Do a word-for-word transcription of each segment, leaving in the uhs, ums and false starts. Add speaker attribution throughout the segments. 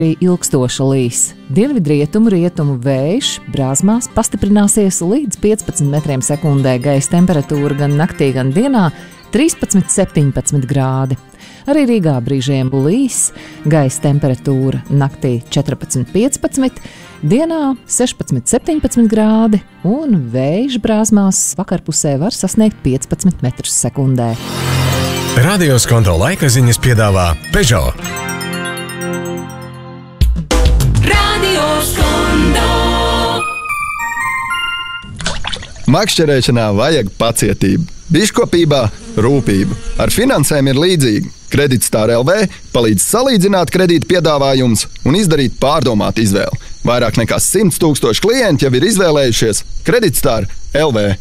Speaker 1: Ilgstoša līs. Dienvidrietumu rietumu vējš brāzmās pastiprināsies līdz piecpadsmit metriem sekundē, gaisa temperatūra gan naktī, gan dienā trīspadsmit līdz septiņpadsmit grādi. Arī Rīgā brīžiem līs, gaisa temperatūra naktī četrpadsmit līdz piecpadsmit, dienā sešpadsmit līdz septiņpadsmit grādi un vējš brāzmās vakarpusē var sasniegt piecpadsmit metrus sekundē.
Speaker 2: Radio Skonto laika ziņas piedāvā Peugeot.
Speaker 3: Makšķerēšanā vajag pacietību, biškopībā rūpību. Ar finansēm ir līdzīgi. Kreditstar L V palīdz salīdzināt kredīta piedāvājumus un izdarīt pārdomātu izvēli. Vairāk nekā simts tūkstoši klienti jau ir izvēlējušies Kreditstar L V.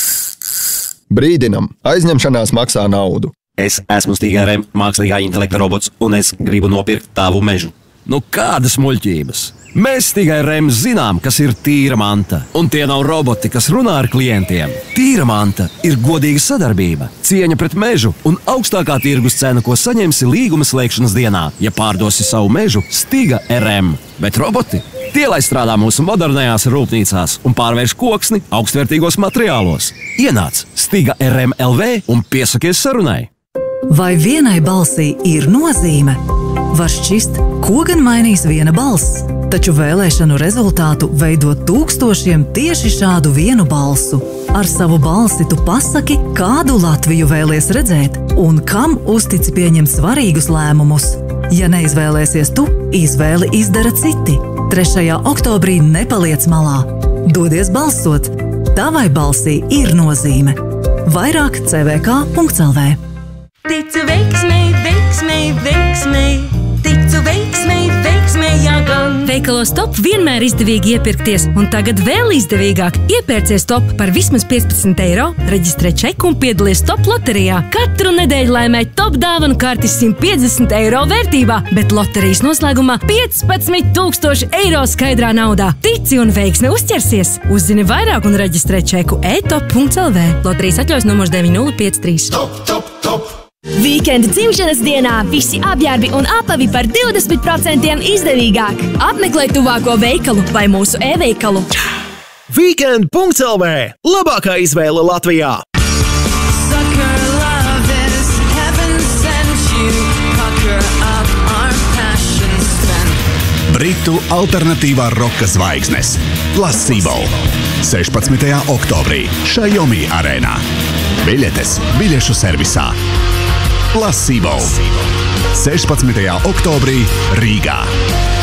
Speaker 3: Brīdinam, aizņemšanās maksā naudu.
Speaker 4: Es esmu Stiga R M mākslīgā intelekta robots un es gribu nopirkt tavu mežu.
Speaker 5: Nu kādas muļķības? Mēs Stiga R M zinām, kas ir tīra manta. Un tie nav roboti, kas runā ar klientiem. Tīra manta ir godīga sadarbība, cieņa pret mežu un augstākā tirgus cena, ko saņemsi līguma slēgšanas dienā, ja pārdosi savu mežu Stiga R M. Bet roboti? Tie, lai strādā mūsu modernajās rūpnīcās un pārvērš koksni augstvērtīgos materiālos. Ienāc Stiga R M L V un piesakies sarunai.
Speaker 6: Vai vienai balsī ir nozīme? Var šķist, ko gan mainīs viena balss, taču vēlēšanu rezultātu veido tūkstošiem tieši šādu vienu balsu. Ar savu balsi tu pasaki, kādu Latviju vēlies redzēt un kam uztici pieņemt svarīgus lēmumus. Ja neizvēlēsies tu, izvēli izdara citi. trešajā oktobrī nepaliec malā. Dodies balsot. Tavai balsī ir nozīme. Vairāk c v k punkts l v.
Speaker 7: Ticu veiksmei, veiksmei, veiksmei. Ticu veiksmei, veiksmei, jā gan. Veikalos Top vienmēr izdevīgi iepirkties, un tagad vēl izdevīgāk. Iepērcies Top par vismaz piecpadsmit eiro, reģistrē čeku un piedalies Top loterijā. Katru nedēļu laimē Top dāvanu karti simt piecdesmit eiro vērtībā, bet loterijas noslēgumā piecpadsmit tūkstoši eiro skaidrā naudā. Tici un veiksme uzķersies. Uzzini vairāk un reģistrē čeku e top punkts l v. Loterijas atļaus numurs deviņi nulle pieci trīs.
Speaker 2: Top, top, top!
Speaker 7: Vīkenda dzimšanas dienā visi apģērbi un apavi par divdesmit procentiem izdevīgāk. Apmeklē tuvāko veikalu vai mūsu e-veikalu.
Speaker 8: Weekend punkts l v. Labākā izvēle Latvijā!
Speaker 9: Britu alternatīvā roka zvaigznes Placebo. sešpadsmitajā oktobrī Xiaomi arēnā. Biļetes biļešu servisā. Placebo. sešpadsmitajā oktobrī Rīgā.